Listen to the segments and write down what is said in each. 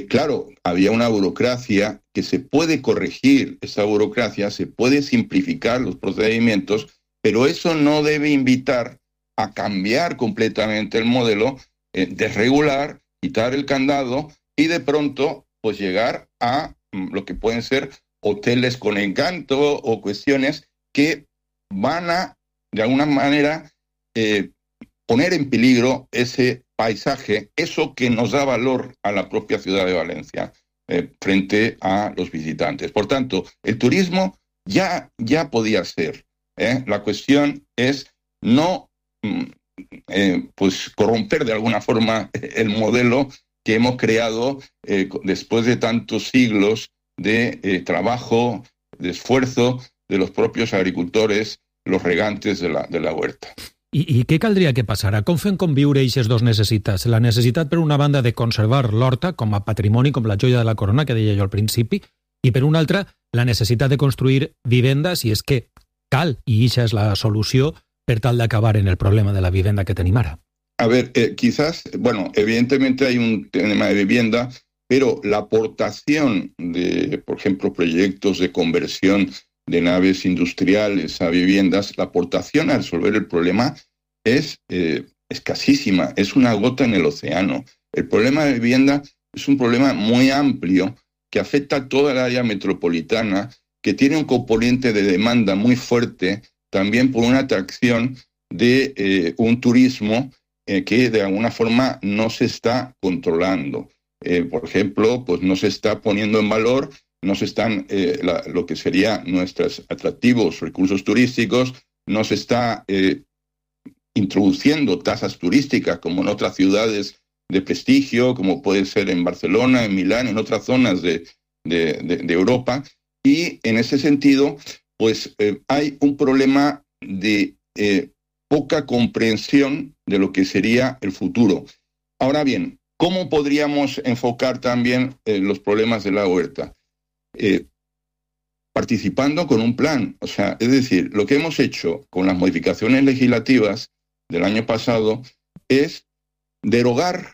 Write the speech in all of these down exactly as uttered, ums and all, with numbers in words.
Eh, claro, había una burocracia que se puede corregir, esa burocracia, se puede simplificar los procedimientos, pero eso no debe invitar a cambiar completamente el modelo, eh, desregular, quitar el candado y de pronto pues llegar a mm, lo que pueden ser hoteles con encanto o cuestiones que van a, de alguna manera, eh, poner en peligro ese paisaje, eso que nos da valor a la propia ciudad de Valencia eh, frente a los visitantes. Por tanto, el turismo ya, ya podía ser. ¿eh? La cuestión es no eh, pues corromper de alguna forma el modelo que hemos creado eh, después de tantos siglos de eh, trabajo, de esfuerzo de los propios agricultores, los regantes de la, de la huerta. I, I què caldria que passara? Com fem conviure aquestes dues necessitats? La necessitat, per una banda, de conservar l'horta com a patrimoni, com la joia de la corona, que deia jo al principi, i per una altra, la necessitat de construir vivendes, i és que cal, i això és la solució, per tal d'acabar en el problema de la vivenda que tenim ara. A ver, eh, quizás, bueno, evidentemente hay un tema de vivienda, pero la aportación de, por ejemplo, proyectos de conversión de naves industriales a viviendas, la aportación a resolver el problema es eh, escasísima, es una gota en el océano. El problema de vivienda es un problema muy amplio que afecta a toda el área metropolitana, que tiene un componente de demanda muy fuerte, también por una atracción de eh, un turismo eh, que de alguna forma no se está controlando. Eh, por ejemplo, pues no se está poniendo en valor no se están, eh, la, lo que serían nuestros atractivos recursos turísticos, no se está eh, introduciendo tasas turísticas como en otras ciudades de prestigio, como puede ser en Barcelona, en Milán, en otras zonas de, de, de, de Europa, y en ese sentido, pues eh, hay un problema de eh, poca comprensión de lo que sería el futuro. Ahora bien, ¿cómo podríamos enfocar también eh, los problemas de la huerta? Eh, participando con un plan, o sea, es decir, lo que hemos hecho con las modificaciones legislativas del año pasado es derogar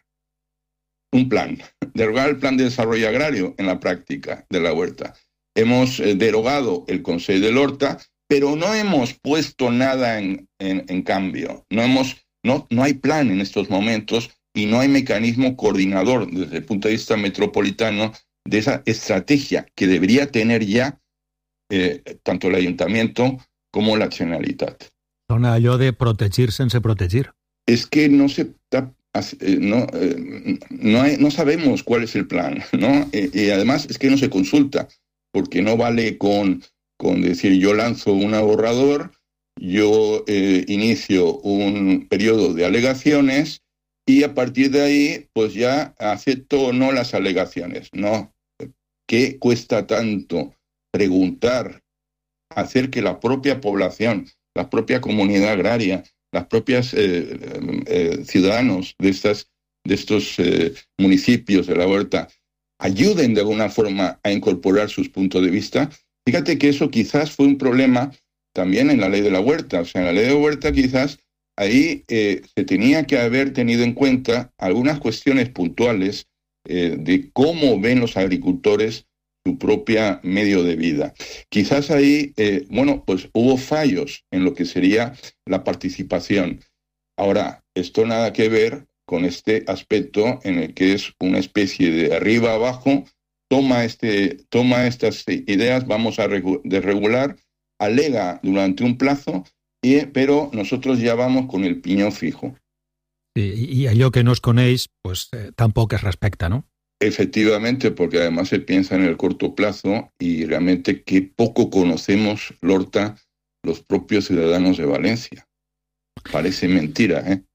un plan, derogar el plan de desarrollo agrario en la práctica de la huerta. Hemos eh, derogado el Consell de l'Horta, pero no hemos puesto nada en, en, en cambio, no, hemos, no, no hay plan en estos momentos y no hay mecanismo coordinador desde el punto de vista metropolitano de esa estrategia que debería tener ya eh, tanto el Ayuntamiento como la Generalitat. Sona allò de protegir sense protegir. Es que no se eh, no, eh, no, hay, no sabemos cuál es el plan, ¿no? Eh, y además es que no se consulta, porque no vale con, con decir yo lanzo un borrador, yo eh, inicio un periodo de alegaciones y a partir de ahí pues ya acepto o no las alegaciones. No, ¿qué cuesta tanto preguntar, hacer que la propia población, la propia comunidad agraria, las propias eh, eh, ciudadanos de, estas, de estos eh, municipios de la huerta ayuden de alguna forma a incorporar sus puntos de vista? Fíjate que eso quizás fue un problema también en la ley de la huerta. O sea, en la ley de la huerta quizás ahí eh, se tenía que haber tenido en cuenta algunas cuestiones puntuales eh, de cómo ven los agricultores su propia medio de vida. Quizás ahí, eh, bueno, pues hubo fallos en lo que sería la participación. Ahora, esto nada que ver con este aspecto en el que es una especie de arriba abajo, toma, este, toma estas ideas, vamos a regu- desregular, alega durante un plazo, y, pero nosotros ya vamos con el piñón fijo. Sí, y allò que no es coneix, pues eh, tampoc es respecta, ¿no? Efectivamente, porque además se piensa en el corto plazo y realmente que poco conocemos l'Horta los propios ciudadanos de Valencia. Parece mentira, ¿eh?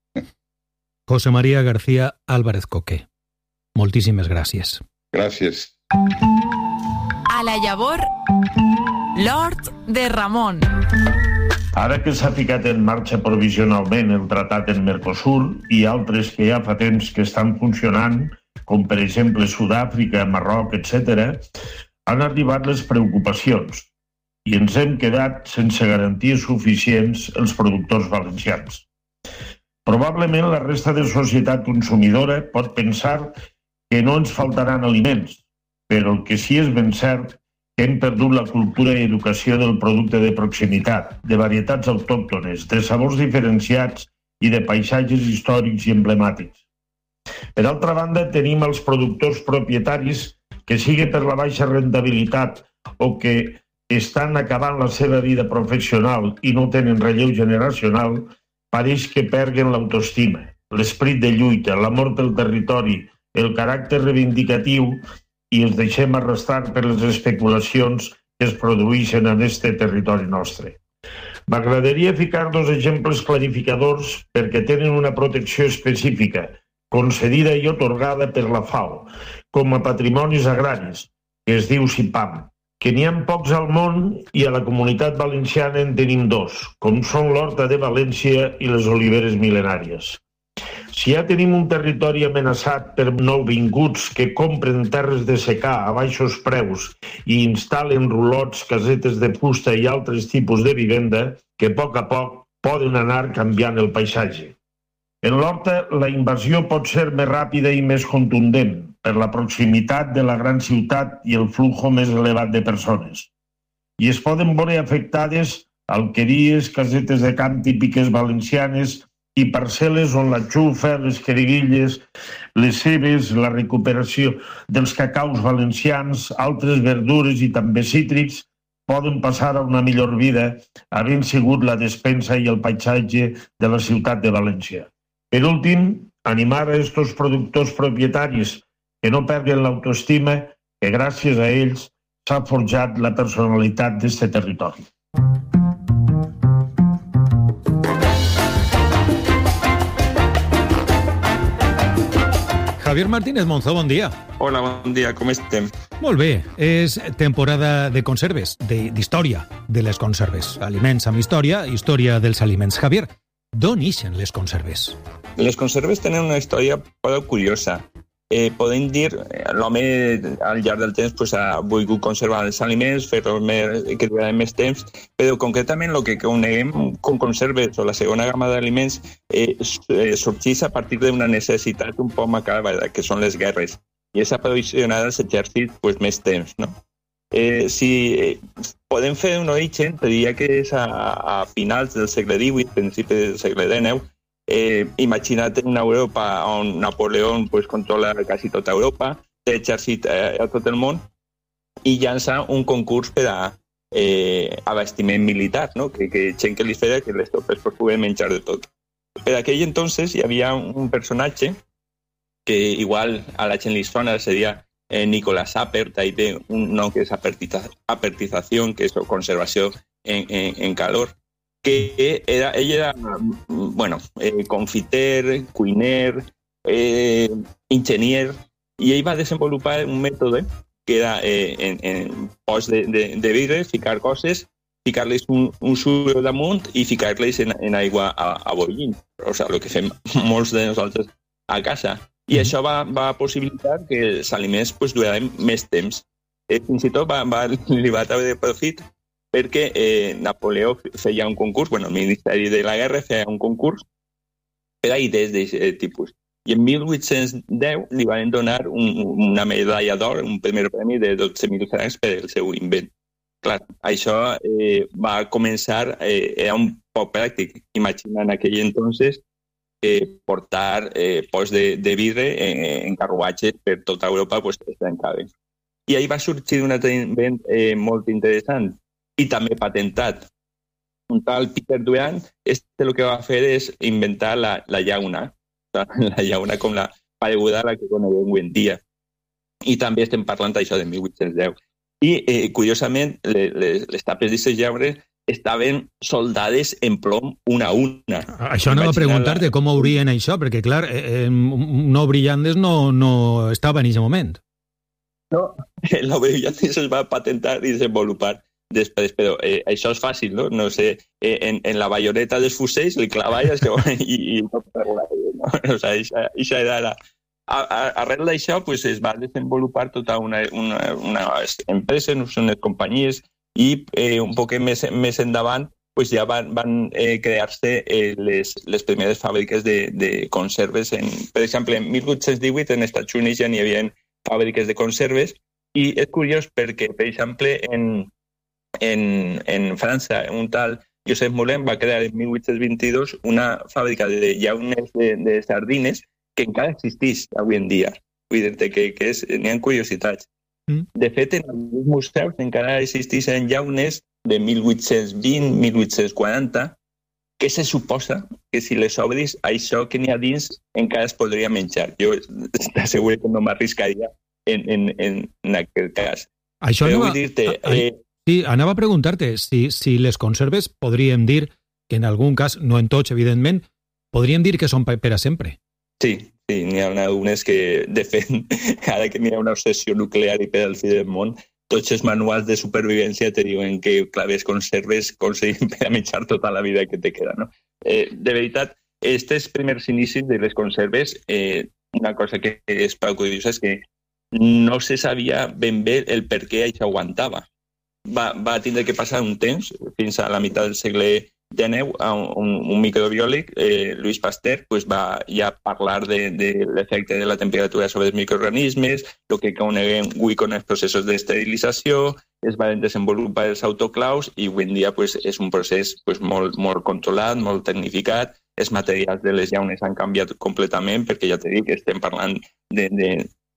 José María García Álvarez Coque, moltíssimes gràcies. Gràcies. A la llavor, l'Hort de Ramon. Ara que s'ha ficat en marxa provisionalment el tractat en Mercosur i altres que ja fa temps que estan funcionant, com per exemple Sud-àfrica, Marroc, etcètera, han arribat les preocupacions i ens hem quedat sense garanties suficients els productors valencians. Probablement la resta de societat consumidora pot pensar que no ens faltaran aliments, però el que sí és ben cert que hem perdut la cultura i educació del producte de proximitat, de varietats autòctones, de sabors diferenciats i de paisatges històrics i emblemàtics. Per altra banda, tenim els productors propietaris que, sigui per la baixa rentabilitat o que estan acabant la seva vida professional i no tenen relleu generacional, pareix que perden l'autoestima, l'esperit de lluita, l'amor pel territori, el caràcter reivindicatiu i els deixem arrastrar per les especulacions que es produeixen en aquest territori nostre. M'agradaria ficar dos exemples clarificadors perquè tenen una protecció específica, concedida i otorgada per la FAO, com a patrimonis agraris, que es diu CIPAM, que n'hi ha pocs al món i a la Comunitat Valenciana en tenim dos, com són l'Horta de València i les oliveres mil·lenàries. Si ja tenim un territori amenaçat per nouvinguts que compren terres de secà a baixos preus i instal·len rulots, casetes de fusta i altres tipus de vivenda que a poc a poc poden anar canviant el paisatge. En l'horta, la invasió pot ser més ràpida i més contundent per la proximitat de la gran ciutat i el flujo més elevat de persones. I es poden veure afectades alqueries, casetes de camp típiques valencianes i parcel·les on la xufa, les queriguilles, les cebes, la recuperació dels cacaus valencians, altres verdures i també cítrics poden passar a una millor vida havent sigut la despensa i el paisatge de la ciutat de València. Per últim, animar a estos productors propietaris que no perden l'autoestima, que gràcies a ells s'ha forjat la personalitat d'aquest territori. Javier Martínez Monzó, bon dia. Hola, bon dia, com estem? Molt bé, és temporada de conserves, d'història de les conserves. Aliments amb història, història dels aliments. Javier, d'on ixen les conserves? Les conserves tenen una història prou curiosa. Eh, podem dir, l'home al llarg del temps pues, ha volgut conservar els aliments, fer-los que duraran més temps, però concretament el que coneguem com conserves o la segona gamma d'aliments eh, sorgeix a partir d'una necessitat un poc macabra, que són les guerres, i és aprovisionar els exèrcits pues, més temps, no? Eh, si eh, podem fer un origen, diria que és a, a finals del segle divuit, principi del segle dinou. Eh, imagina't una Europa on Napoleó pues, controla quasi tota Europa, té exèrcit eh, a tot el món i llança un concurs per a eh, abastiment militar, no? que, que gent que li feia que les tropes pues, puguen menjar de tot. Per aquell entonces hi havia un personatge que igual a la gent li sona, seria eh, Nicolás Appert, ahí té un nom que és apertiza, apertizació, que és conservació en, en, en calor, que era, ell era bueno, eh, confiter, cuiner, eh, enginyer, i ell va desenvolupar un mètode que era eh, en, en pots de, de, de vidre, ficar coses, ficar-les un, un suero damunt i ficar-les en, en aigua a, a bollint. O sigui, el que fem molts de nosaltres a casa. I això va, va possibilitar que els aliments pues, duraran més temps. Eh, fins i tot va, va, li va treure de profit perquè eh, Napoleó feia un concurs, bueno, el Ministeri de la Guerra feia un concurs per a idees d'aquest tipus. I en mil vuit-cents deu li van donar un, una medalla d'or, un primer premi de dotze mil francs per el seu invent. Clar, això eh, va començar, eh, era un poc pràctic. Imagina en aquell entonces eh, portar eh, pots de, de vidre en, en carruatges per tota Europa, pues, es trencaven. I ahí va sorgir un altre invent eh, molt interessant, i també patentat. Un tal Peter Durant, este el que va fer és inventar la, la llauna, la llauna com la pareguda a la que coneguem avui en dia. I també estem parlant d'això de mil vuit-cents deu. I, eh, curiosament, les, les, les tapes d'aquestes llaunes estaven soldades en plom una a una. Això anava a preguntar-te com haurien això, perquè, clar, eh, no brillantes no, no estava en aquest moment. No, la brillantes es va patentar i desenvolupar després, però eh, això és fàcil, no? No sé, eh, en, en la bayoneta dels fusells li clavaves que, i, i no per la no? O sigui, això era la... A, a, arrel d'això pues, es va desenvolupar tota una, una, una empresa, unes companyies, i eh, un poc més, més endavant pues ja van, van eh, crear-se eh, les, les primeres fàbriques de, de conserves. En, per exemple, en mil vuit-cents divuit en Estats Units ja n'hi havia fàbriques de conserves, i és curiós perquè, per exemple, en, en, en França, un tal Josep Moulin va crear en mil vuit-cents vint-i-dos una fàbrica de llaunes de, de sardines que encara existeix avui en dia. Vull dir-te que, que és, n'hi ha curiositats. Mm. De fet, en alguns museus encara existeixen llaunes de mil vuit-cents vint, mil vuit-cents quaranta, que se suposa que si les obris, això que n'hi ha dins encara es podria menjar. Jo t'asseguro que no m'arriscaria en, en, en, en aquest cas. Això Però anava, vull dir-te... Eh... Sí, anava a preguntar-te si, si les conserves podríem dir que en algun cas, no en tots, evidentment, podríem dir que són per a sempre. Sí, sí, n'hi ha algunes que, de fet, ara que n'hi ha una obsessió nuclear i per al fi del món, tots els manuals de supervivència te diuen que claves conserves aconseguim per a menjar tota la vida que te queda, no? Eh, de veritat, aquests primers inicis de les conserves, eh, una cosa que és prou curiosa és que no se sabia ben bé el per què això aguantava. Va, va tindre que passar un temps, fins a la meitat del segle dinou, un, un microbiòleg, eh, Louis Pasteur, pues va ja parlar de, de l'efecte de la temperatura sobre els microorganismes, el que coneguem avui com els processos d'esterilització, es van desenvolupar els autoclaus i avui en dia pues, és un procés pues, molt, molt controlat, molt tecnificat. Els materials de les llaunes han canviat completament perquè ja t'he dit que estem parlant de, de,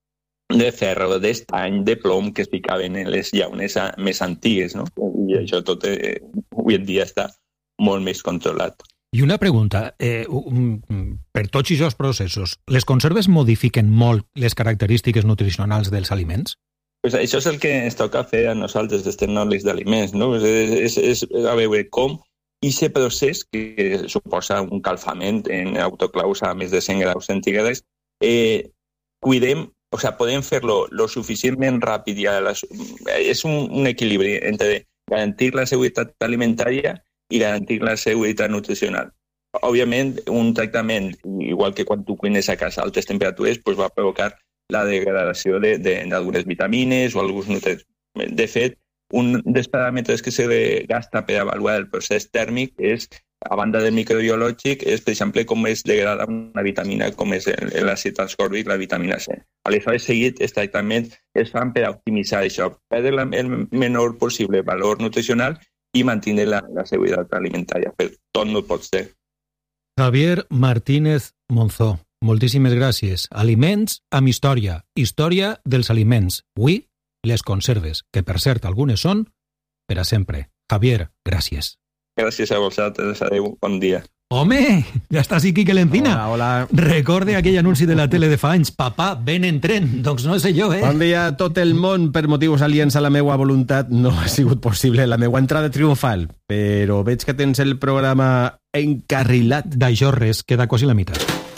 de ferro, d'estany, de plom que es ficaven en les llaunes més antigues, no? I això tot eh, avui en dia està molt més controlat. I una pregunta, eh, per tots aquests processos, les conserves modifiquen molt les característiques nutricionals dels aliments? Pues això és el que ens toca fer a nosaltres, els tecnòlegs d'aliments, no? És, és, és a veure com aquest procés, que suposa un calfament en autoclaus a més de cent graus centígrads, eh, cuidem, o sea, podem fer-lo lo suficientment ràpid i a les, és un, un equilibri entre garantir la seguretat alimentària i garantir la seguretat nutricional. Òbviament, un tractament, igual que quan tu cuines a casa a altes temperatures, pues va provocar la degradació d'algunes vitamines o alguns nutrients. De fet, un dels paràmetres que se gasta per avaluar el procés tèrmic és, a banda del microbiològic, és, per exemple, com es degrada una vitamina com és l'àcid ascòrbic, la vitamina C. Aleshores, seguit, els tractaments es fan per optimitzar això, perdre el menor possible valor nutricional i mantenir la, la seguretat alimentària. Per tot no pot ser. Javier Martínez Monzó, moltíssimes gràcies. Aliments amb història. Història dels aliments. Avui, les conserves, que per cert algunes són per a sempre. Javier, gràcies. Gràcies a vosaltres. Adéu, bon dia. Home, ja està així Quique l'Encina. Hola, hola. Recorde aquell anunci de la tele de fa anys. Papà, ven en tren. Doncs no sé jo, eh? Bon dia a tot el món. Per motius aliens a la meua voluntat no ha sigut possible la meua entrada triomfal, però veig que tens el programa encarrilat. D'això res, queda quasi la meitat.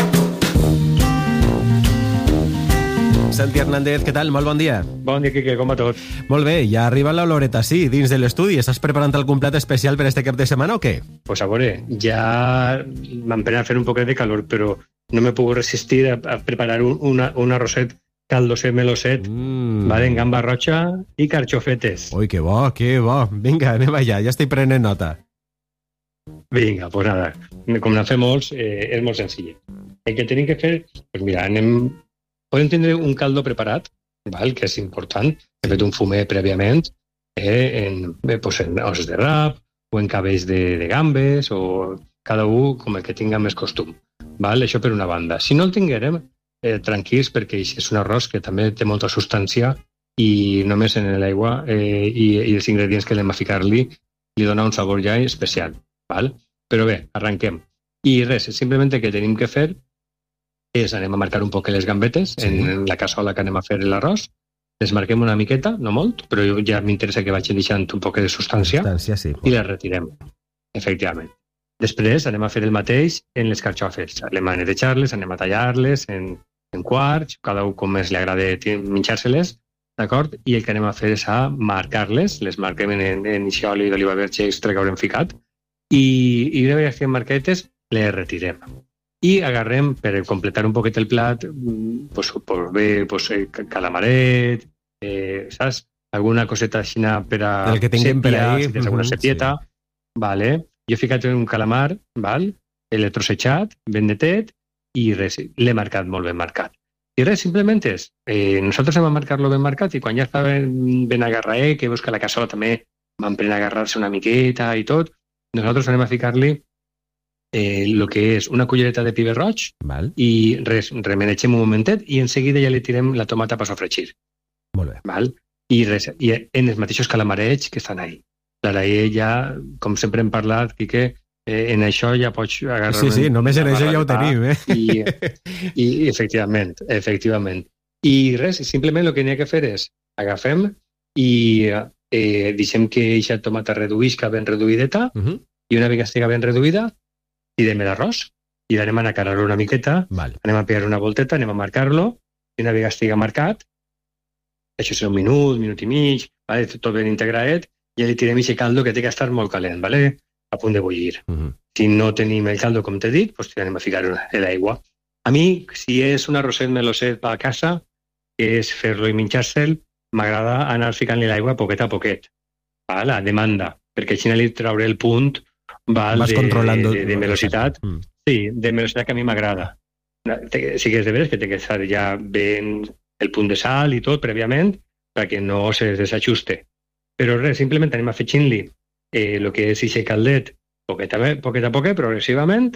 Santi Hernández, què tal? Molt bon dia. Bon dia, Quique, com va tot? Molt bé, ja arriba l'oloreta, sí, dins de l'estudi. Estàs preparant algun plat especial per este cap de setmana o què? Pues a veure, ja m'empena a fer un poquet de calor, però no me puc resistir a, a preparar un, una, un arrosset caldoset meloset, mm. vale, en gamba roja i carxofetes. Ui, que bo, que bo. Vinga, anem allà, ja estic prenent nota. Vinga, pues nada, com n'ha fet molts, eh, és molt senzill. El que tenim que fer, pues mira, anem... Podem tindre un caldo preparat, val? Que és important, he fet un fumer prèviament, eh, en, eh, pues en ossos de rap, o en cabells de, de gambes, o cada un com el que tinga més costum. Val? Això per una banda. Si no el tinguérem, eh, tranquils, perquè és un arròs que també té molta substància i només en l'aigua eh, i, i els ingredients que anem a ficar-li li dona un sabor ja especial. Val? Però bé, arrenquem. I res, simplement el que tenim que fer és anem a marcar un poc les gambetes sí. en la cassola que anem a fer l'arròs, les marquem una miqueta, no molt, però ja m'interessa que vagin deixant un poc de substància, substància sí, i les retirem, efectivament. Després anem a fer el mateix en les carxofes, anem a netejar-les, anem a tallar-les en, en quarts, cada un com més li agrada menjar-se-les, d'acord? I el que anem a fer és a marcar-les, les marquem en, en ixe oli d'oliva verge extra que haurem ficat, i, i una vegada que marquetes, les retirem. I agarrem, per completar un poquet el plat, pues, pues bé, pues, calamaret, eh, saps? Alguna coseta així per a el que tinguem sèpia, per ahí. si tens alguna sepieta, sí. Vale. jo he ficat un calamar, val? L'he trossejat, ben netet, i res, l'he marcat molt ben marcat. I res, simplement és, eh, nosaltres hem a marcar-lo ben marcat i quan ja està ben, ben agarraet, que veus que la cassola també van prenent a agarrar-se una miqueta i tot, nosaltres anem a ficar-li eh, el que és una cullereta de pibe roig Val. i res, remenegem un momentet i en seguida ja li tirem la tomata per sofregir. Molt bé. Val? I res, i en els mateixos calamarets que estan ahí. L'araí ja, com sempre hem parlat, Quique, eh, en això ja pots agarrar... Sí, sí, només en això ja ho tenim, eh? I, i efectivament, efectivament. I res, simplement el que n'hi ha que fer és agafem i eh, deixem que aquesta tomata reduïsca ben reduïdeta Uh -huh. i una vegada estigui ben reduïda, tirem l'arròs i l'anem a nacarar-lo una miqueta, Val. anem a pegar una volteta, anem a marcar-lo, i una vegada estigui marcat, això serà un minut, minut i mig, vale? Tot ben integraet, i ja li tirem aquest caldo que té que estar molt calent, vale? A punt de bullir. Uh -huh. Si no tenim el caldo, com t'he dit, doncs anem a ficar l'aigua. A mi, si és un arrosset meloset a casa, que és fer-lo i menjar-se'l, m'agrada anar ficant-li l'aigua poquet a poquet, val? A demanda, perquè així li trauré el punt val, Vas de, controlando de, de velocitat. Mm. Sí, de velocitat que a mi m'agrada. Sí que és de veres que té que estar ja ben el punt de sal i tot prèviament perquè no se desajuste. Però res, simplement anem afegint-li eh, el que és aquest caldet poquet a poquet, a poquet progressivament,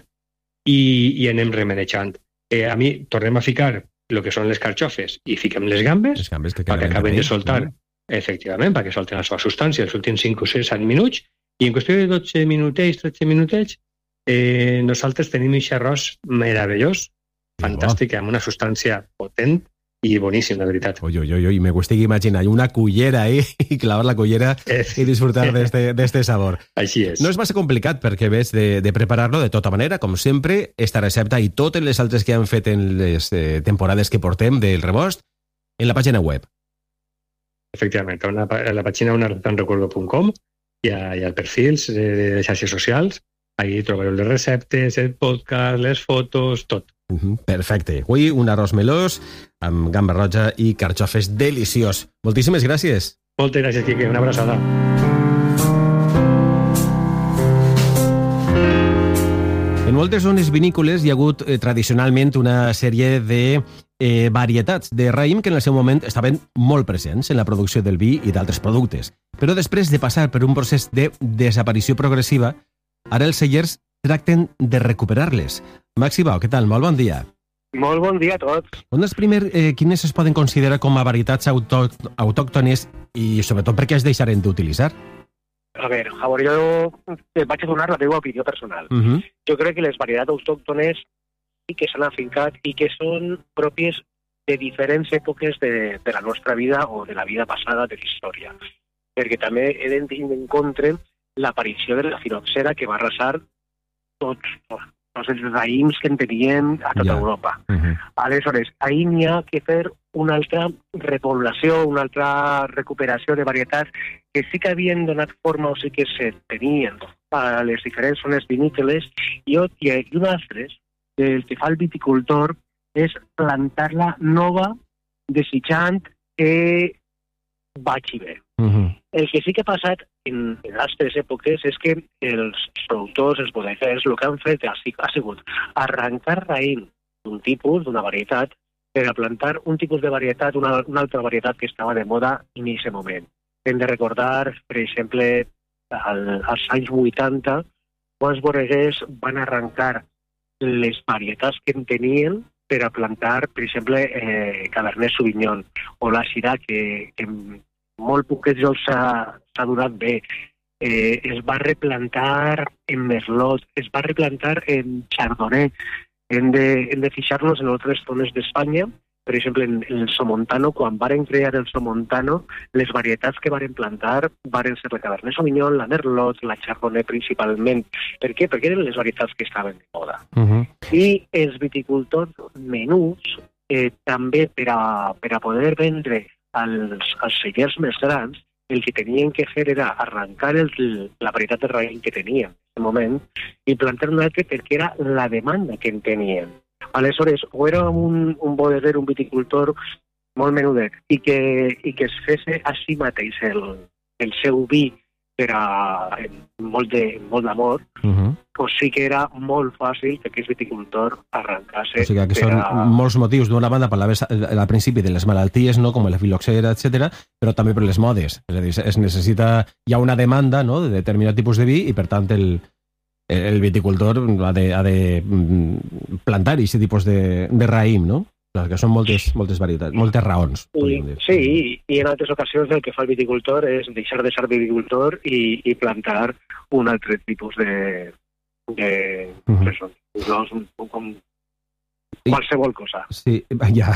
i, i anem remenejant. Eh, a mi tornem a ficar el que són les carxofes i fiquem les gambes, Les gambes que perquè quedaven acaben també. de soltar, Mm. efectivament, perquè solten la seva substància els últims cinc o sis minuts, i en qüestió de dotze minutets, tretze minutets, eh, nosaltres tenim aquest arròs meravellós, fantàstic, amb una substància potent i boníssim, la veritat. Oi, oi, oi, oi, me cuesta imaginar una cullera ahí y clavar la cullera Eh, y disfrutar de este, de este sabor. Així és. No és massa complicat perquè ves de, de preparar-lo de tota manera, com sempre, esta recepta i totes les altres que han fet en les eh, temporades que portem del rebost en la pàgina web. Efectivament, a, una, a la pàgina una receta recuerdo punt com i, a, i al perfils de, de les xarxes socials, ahí trobareu les receptes, el podcast, les fotos, tot. Uh -huh, perfecte. Avui un arròs melós amb gamba roja i carxofes deliciós. Moltíssimes gràcies. Moltes gràcies, Quique. Una abraçada. En moltes zones vinícoles hi ha hagut eh, tradicionalment una sèrie de eh, varietats de raïm que en el seu moment estaven molt presents en la producció del vi i d'altres productes. Però després de passar per un procés de desaparició progressiva, ara els cellers tracten de recuperar-les. Maxi Bau, què tal? Molt bon dia. Molt bon dia a tots. On és primer, eh, quines es poden considerar com a varietats autò autòctones i sobretot per què es deixaren d'utilitzar? A veure, Javor, jo vaig a donar la meva opinió personal. Uh -huh. Jo crec que les varietats autòctones sí que s'han afincat i que són pròpies de diferents èpoques de, de la nostra vida o de la vida passada de la història. Perquè també he de tenir en compte l'aparició de la filoxera que va arrasar tots, tots els raïms que en teníem a tota Ja. Europa. Uh -huh. Aleshores, ahir n'hi ha que fer una altra repoblació, una altra recuperació de varietats que sí que havien donat forma o sí que se tenien a les diferents zones vinícoles, i, i un altre, el que fa el viticultor, és plantar-la nova, desitjant que vagi bé. Uh -huh. El que sí que ha passat en, en altres èpoques és que els productors, els bodeguers, el que han fet ha, ha sigut arrencar raïm d'un tipus, d'una varietat, per a plantar un tipus de varietat, una, una altra varietat que estava de moda en aquest moment. Hem de recordar, per exemple, al, als anys vuitanta, quan els bodeguers van arrencar les varietats que en tenien per a plantar, per exemple, eh, Cabernet Sauvignon o la Syrah, que, que en molt poquets llocs s'ha donat bé. Eh, es va replantar en Merlot, es va replantar en Chardonnay. Hem de, hem de fixar-nos en altres zones d'Espanya, per exemple, en, en el Somontano, quan varen crear el Somontano, les varietats que varen plantar varen ser la Cabernet Sauvignon, la Merlot, la Chardonnay principalment. Per què? Perquè eren les varietats que estaven de moda. Uh -huh. I els viticultors menuts, eh, també per a, per a poder vendre als, als cellers més grans, el que tenien que fer era arrencar el, la varietat de raïm que tenien en aquest moment i plantar un altre perquè era la demanda que en tenien. Aleshores, o era un, un bodeguer, un viticultor molt menudet i que, i que es fes a si mateix el, el seu vi per a molt de, molt d'amor, uh -huh. pues sí que era molt fàcil que aquest viticultor arrencase. O sigui que són a... molts motius. D'una banda, parlaves al principi de les malalties, no? Com la filoxera, etcètera, però també per les modes. És a dir, es necessita... Hi ha una demanda, no?, de determinat tipus de vi i, per tant, el, el viticultor ha de, ha de plantar aquest tipus de, de raïm, no? Que són moltes, moltes varietats, moltes raons. I, sí, i en altres ocasions el que fa el viticultor és deixar de ser viticultor i, i plantar un altre tipus de... de uh -huh. no, com qualsevol cosa. Sí, ja.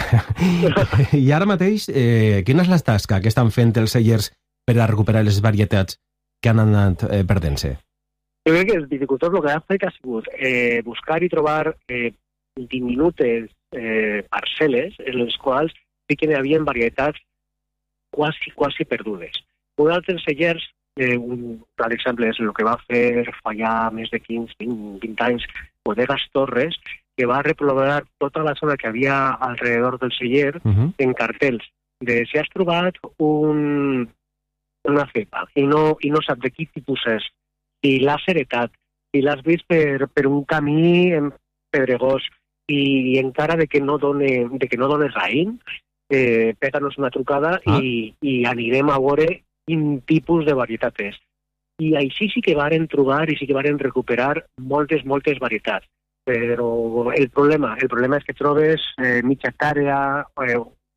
I ara mateix, eh, quina és la tasca que estan fent els cellers per a recuperar les varietats que han anat eh, perdent-se? Jo crec que els viticultors el que han fet ha sigut eh, buscar i trobar eh, diminutes eh, parcel·les en les quals sí que hi havia varietats quasi, quasi perdudes. Un d'altres cellers, eh, un clar exemple és el que va fer fa ja més de quinze, vint anys Bodegas Torres, que va repoblar tota la zona que havia alrededor del celler uh -huh. en cartells de si has trobat un, una cepa i no, i no sap de quin tipus és, si l'has heretat, si l'has vist per, per un camí pedregós, i encara de que no done, de que no done raïm, eh, pega-nos una trucada ah. i, i anirem a veure quin tipus de varietat és. I així sí que varen trobar i sí que varen recuperar moltes, moltes varietats. Però el problema, el problema és que trobes eh, mitja hectàrea, eh,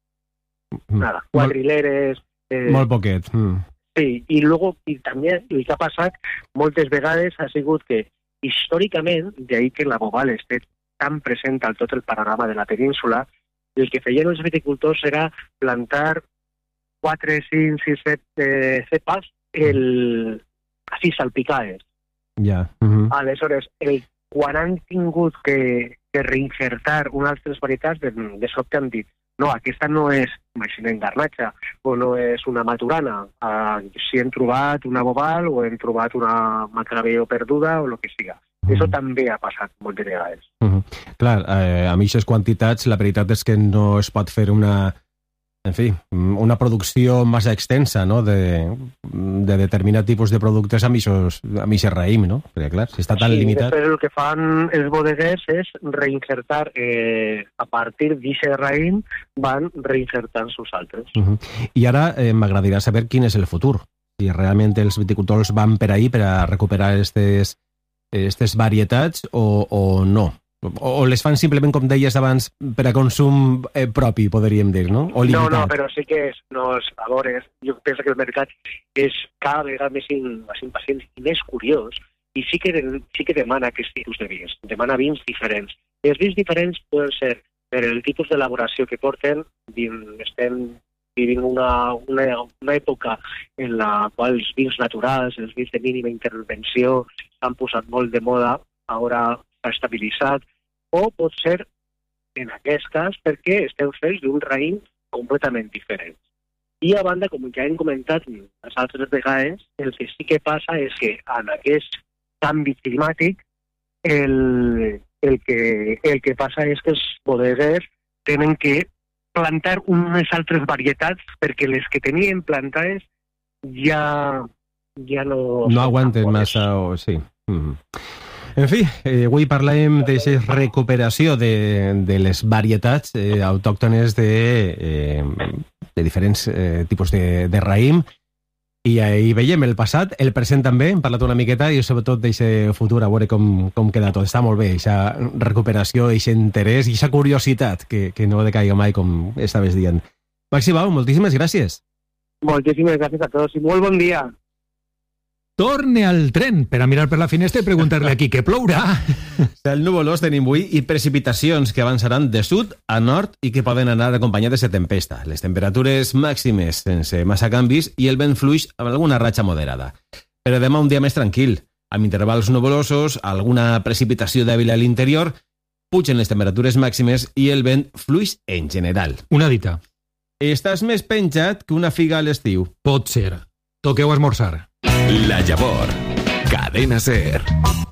nada, quadrileres... Eh, molt poquet. Mm. Sí, i, luego, i també el que ha passat moltes vegades ha sigut que històricament, d'ahir que la Boval esté tan present al tot el panorama de la península, el que feien els viticultors era plantar quatre, cinc, sis, set eh, cepas el, així salpicades. Ja. Uh -huh. Aleshores, el, quan han tingut que, que reinsertar unes altres varietats, de, de sobte han dit no, aquesta no és, imaginem, garnatxa, o no és una maturana. Uh, si hem trobat una Boval o hem trobat una macabeo perduda o el que siga. Uh -huh. Això també ha passat moltes vegades. Uh -huh. Clar, eh, amb aquestes quantitats la veritat és que no es pot fer una, en fi, una producció massa extensa, no?, de, de determinat tipus de productes amb aquest raïm, no? Perquè, clar, si està tan sí, limitat... Després el que fan els bodeguers és reinsertar, eh, a partir d'aquest raïm, van reinsertant els altres. Uh -huh. I ara eh, m'agradaria saber quin és el futur. Si realment els viticultors van per ahí per a recuperar aquestes aquestes varietats o, o no? O, o les fan simplement, com deies abans, per a consum eh, propi, podríem dir, no? O limitat. No, no, però sí que és, no, és, a veure, jo penso que el mercat és cada vegada més, in, més impacient i més curiós, i sí que, sí que demana aquest tipus de vins, demana vins diferents. I els vins diferents poden ser per el tipus d'elaboració que porten, estem vivint una, una, una època en la qual els vins naturals, els vins de mínima intervenció, s'han posat molt de moda, ara s'ha estabilitzat, o pot ser, en aquest cas, perquè esteu fets d'un raïm completament diferent. I a banda, com ja hem comentat les altres vegades, el que sí que passa és que en aquest canvi climàtic el, el, que, el que passa és que els bodeguers tenen que plantar unes altres varietats perquè les que tenien plantades ja, ja no... No aguanten massa o sí. Mm. En fi, eh, avui parlem d'aquesta recuperació de, de les varietats eh, autòctones de, eh, de diferents eh, tipus de, de raïm i ahí veiem el passat, el present també, hem parlat una miqueta i sobretot d'aquest futur, a veure com, com queda tot. Està molt bé, aquesta recuperació, aquest interès i aquesta curiositat que, que no decaiga mai, com estaves dient. Maxi Bau, moltíssimes gràcies. Moltíssimes gràcies a tots i molt bon dia. Torne al tren per a mirar per la finestra i preguntar-li aquí que plourà. Cel nuvolós tenim avui i precipitacions que avançaran de sud a nord i que poden anar acompanyades de tempesta. Les temperatures màximes sense massa canvis i el vent fluix amb alguna ratxa moderada. Però demà un dia més tranquil, amb intervals nuvolosos, alguna precipitació dèbil a l'interior, pugen les temperatures màximes i el vent fluix en general. Una dita. Estàs més penjat que una figa a l'estiu. Pot ser. Toqueu esmorzar. La Llavor, Cadena Ser.